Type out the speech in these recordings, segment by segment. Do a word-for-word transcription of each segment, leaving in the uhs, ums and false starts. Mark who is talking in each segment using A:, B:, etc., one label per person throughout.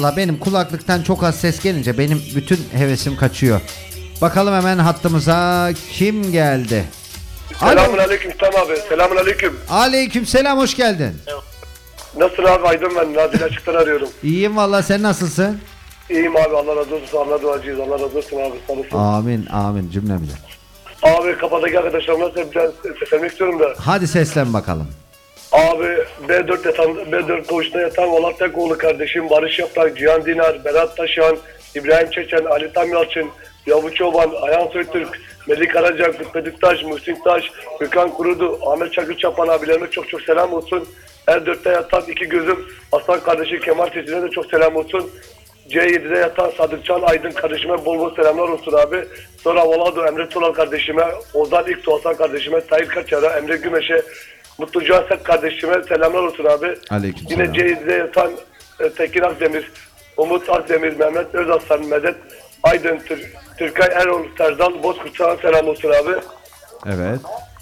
A: Valla benim kulaklıktan çok az ses gelince benim bütün hevesim kaçıyor. Bakalım hemen hattımıza kim geldi?
B: Selamun aleyküm Tamam abi. Selamun aleyküm.
A: Aleyküm selam, hoş geldin.
B: Nasılsın abi? Aydın ben. Nazil Açık'tan arıyorum.
A: İyiyim valla, sen nasılsın?
B: İyiyim abi. Allah razı olsun. Allah duacıyız. Allah razı olsun abi. Sağ olasın.
A: Amin amin cümlemize.
B: Abi kapıdaki arkadaşlarımla biraz seslenmek istiyorum da.
A: Hadi seslen bakalım.
B: Abi B dört yatan, B dört koğuşta yatan Olat Tekoğlu kardeşim, Barış Yaprak, Cihan Dinar, Berat Taşan, İbrahim Çeçen, Ali Tam Yalçın, Yavuz Çoban, Ayhan Soytürk, Melik Karaca, Kutbedük Taş, Muhsin Taş, Gökhan Kurudu, Ahmet Çakır Çapan abilerime çok çok selam olsun. R dörtte yatan iki gözüm Aslan kardeşi Kemal Sesi'ne de çok selam olsun. C yedide yatan Sadıkcan Aydın kardeşime bol bol selamlar olsun abi. Sonra Volado Emre Tolal kardeşime, Ozan İlk Tuğasan kardeşime, Tayyip Kaçar'a, Emre Gümeş'e, Mutlu Cansel kardeşime selamlar olsun abi.
A: Aleykümselam.
B: Yine C yedide yatan e, Tekin Akdemir, Umut Akdemir, Mehmet Özaslan, Medet Aydın, Tür Türkay Erol, Serdal Bozkurt'a selam olsun abi.
A: Evet.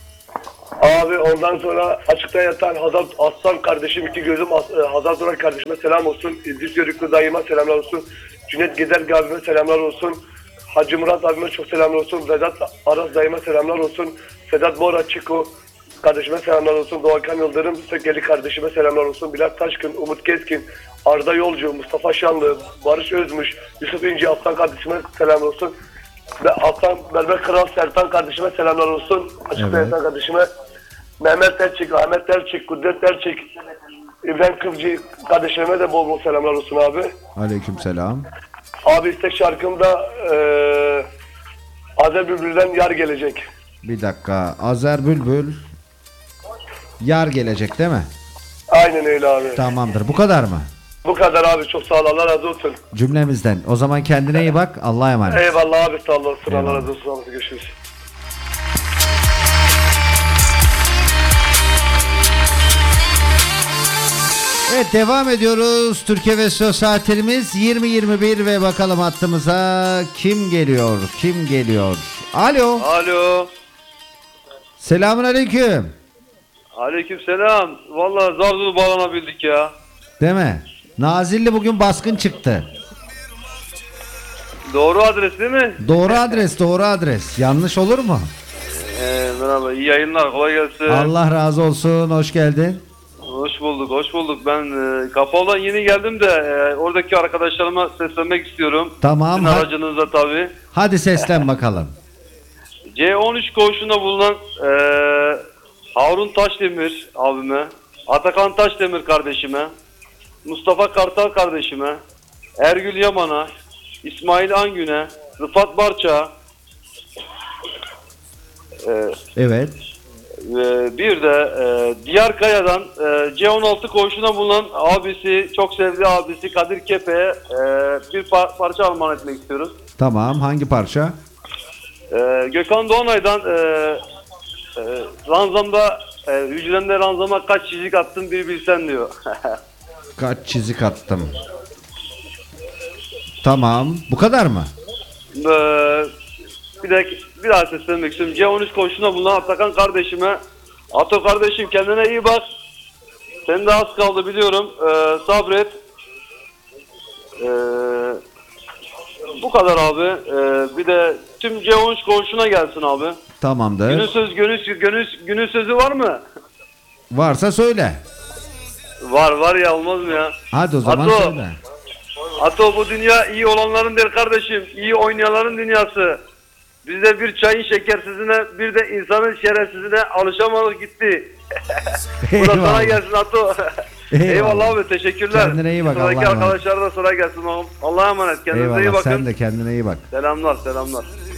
B: Abi ondan sonra açıkta yatan Hazal Aslan kardeşim, iki gözüm As e, Hazal Duran kardeşime selam olsun. İdris Yörüklü dayıma selamlar olsun. Cüneyt Gezer abime selamlar olsun. Hacı Murat abime çok selamlar olsun. Vedat Aras dayıma selamlar olsun. Sedat Bora Çiko kardeşime selamlar olsun. Doğakan Yıldırım Sökeli kardeşime selamlar olsun. Bilal Taşkın, Umut Keskin, Arda Yolcu, Mustafa Şanlı, Barış Özmüş, Yusuf İnci Aslan kardeşime selamlar olsun. Ve Aslan Berber Kral Sertan kardeşime selamlar olsun. Açıkta
A: Evet.
B: yatan kardeşime. Mehmet Erçik, Ahmet Erçik, Kudret Erçik, İbrahim Kıvcı kardeşlerime de bol bol selamlar olsun abi.
A: Aleyküm selam.
B: Abi istek şarkımda ee, Azer Bülbül'den Yar Gelecek.
A: Bir dakika. Azer Bülbül Yar Gelecek değil mi?
B: Aynen öyle abi.
A: Tamamdır. Bu kadar mı?
B: Bu kadar abi, çok sağ ol, Allah razı olsun.
A: Cümlemizden. O zaman kendine iyi bak. Allah'a emanet.
B: Eyvallah abi, sağ olasın,
A: Eyvallah.
B: Allah razı olsun. Görüşürüz.
A: Evet, devam ediyoruz. Türkiye ve Söz saatlerimiz yirmi yirmi bir ve bakalım hattımıza kim geliyor? Kim geliyor? Alo.
C: Alo.
A: Selamun aleyküm.
C: Aleykümselam. Vallahi zar zor bağlanabildik ya.
A: Değil mi? Nazilli bugün baskın çıktı.
C: Doğru adres değil mi?
A: Doğru adres, doğru adres. Yanlış olur mu?
C: Ee, merhaba. İyi yayınlar. Kolay gelsin.
A: Allah razı olsun. Hoş geldin.
C: Hoş bulduk. Hoş bulduk. Ben e, Kapalı'dan yeni geldim de e, oradaki arkadaşlarıma seslenmek istiyorum.
A: Tamam.
C: Sizin
A: Ha-
C: aracınızda tabii.
A: hadi seslen bakalım.
C: C on üç koğuşunda bulunan e, Harun Taşdemir abime, Atakan Taşdemir kardeşime, Mustafa Kartal kardeşime, Ergül Yaman'a, İsmail Angün'e, Rıfat Barça, e,
A: Evet.
C: Ee, bir de e, Diyarkaya'dan e, C on altı koğuşuna bulunan abisi, çok sevdiği abisi Kadir Kepe'ye e, bir par- parça armağan etmek istiyoruz.
A: Tamam. Hangi parça?
C: E, Gökhan Doğanay'dan e, e, ranzamda, e, hücremde ranzama kaç çizik attın bir bilsen diyor.
A: Kaç çizik attım. Tamam. Bu kadar mı?
C: e, bir de bir daha seslenmek istiyorum. C on üç koğuşuna bulunan Atakan kardeşime, Ato kardeşim kendine iyi bak. Senin de az kaldı biliyorum. E, sabret. Ee, bu kadar abi. Ee, bir de tüm C on üç koğuşuna gelsin abi. Günün
A: Tamamdır.
C: söz günün, günün, günün sözü var mı?
A: Varsa söyle.
C: Var var ya, olmaz mı ya?
A: Hadi o zaman
C: Ato.
A: söyle.
C: Ato, bu dünya iyi olanların der kardeşim. İyi oynayanların dünyası. Biz de bir çayın şekersizine, bir de insanın şerefsizine alışamadık gitti. Bu da sana gelsin Ato.
A: Eyvallah.
C: Eyvallah abi, teşekkürler.
A: Kendine iyi bak,
C: Sıradaki
A: Allah'a emanet.
C: arkadaşlara da sıra gelsin oğlum. Allah'a emanet. Kendinize iyi
A: Eyvallah.
C: bakın.
A: Sen de kendine iyi bak.
C: Selamlar selamlar.